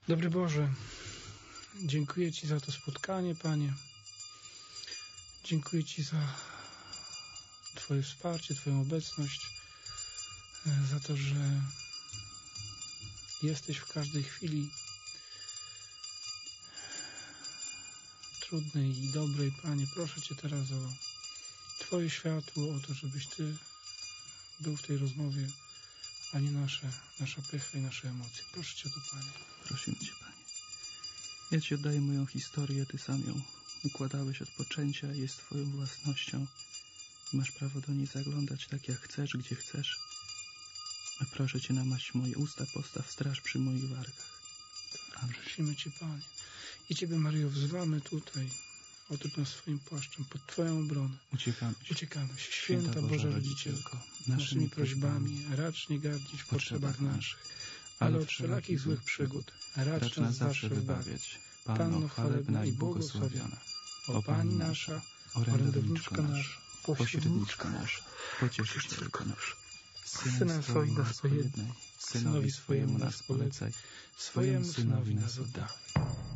Dobry Boże, dziękuję Ci za to spotkanie, Panie. Dziękuję Ci za Twoje wsparcie, Twoją obecność, za to, że jesteś w każdej chwili trudnej i dobrej, Panie. Proszę Cię teraz o Twoje światło, o to, żebyś Ty był w tej rozmowie, a nie nasza pycha i nasze emocje. Proszę Cię o to, Panie. Prosimy Cię, Panie. Ja Ci oddaję moją historię, Ty sam ją układałeś od poczęcia, jest Twoją własnością. Masz prawo do niej zaglądać tak, jak chcesz, gdzie chcesz. A proszę Cię, namaść moje usta, postaw straż przy moich wargach. Amen. Prosimy Cię, Panie. I Ciebie, Maryjo, wzywamy tutaj. Otocz nas swoim płaszczem, pod Twoją obronę. Uciekamy się. Święta Boża Rodzicielko, naszymi prośbami racz nie gardzić w potrzebach naszych, ale od wszelakich złych przygód racz nas zawsze wybawiać. Panno chwalebna i błogosławiona, o Pani nasza, orędowniczko nasza, pośredniczko nasza, pocieszycielko nasza, Synem swoim nas pojednaj, Synowi swojemu nas polecaj, swojemu Synowi nas oddawaj.